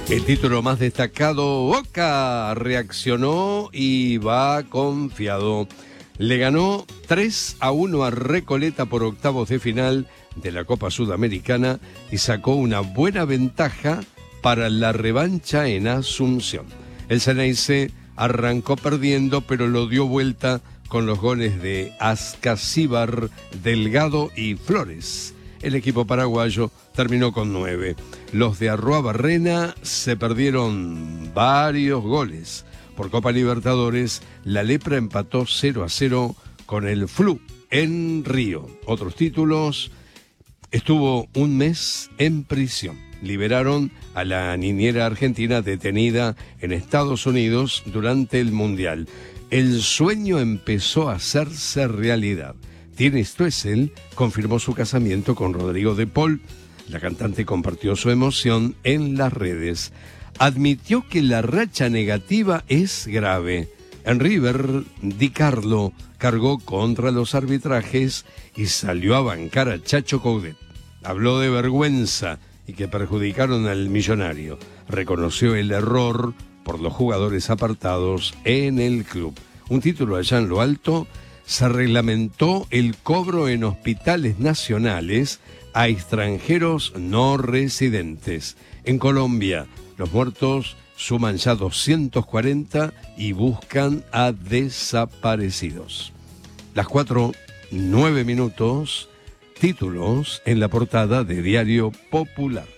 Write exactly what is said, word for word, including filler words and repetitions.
El título más destacado, Boca reaccionó y va confiado. Le ganó tres a uno a Recoleta por octavos de final de la Copa Sudamericana y sacó una buena ventaja para la revancha en Asunción. El Ceneice arrancó perdiendo, pero lo dio vuelta con los goles de Ascasíbar, Delgado y Flores. El equipo paraguayo terminó con nueve. Los de Arruabarrena se perdieron varios goles. Por Copa Libertadores, la Lepra empató cero a cero con el Flu en Río. Otros títulos, estuvo un mes en prisión. Liberaron a la niñera argentina detenida en Estados Unidos durante el Mundial. El sueño empezó a hacerse realidad. Tini Stoessel confirmó su casamiento con Rodrigo de Paul. La cantante compartió su emoción en las redes. Admitió que la racha negativa es grave. En River, Di Carlo cargó contra los arbitrajes y salió a bancar a Chacho Coudet. Habló de vergüenza y que perjudicaron al millonario. Reconoció el error por los jugadores apartados en el club. Un título allá en lo alto. Se reglamentó el cobro en hospitales nacionales a extranjeros no residentes. En Colombia, los muertos suman ya doscientos cuarenta y buscan a desaparecidos. Las cuatro, nueve minutos, títulos en la portada de Diario Popular.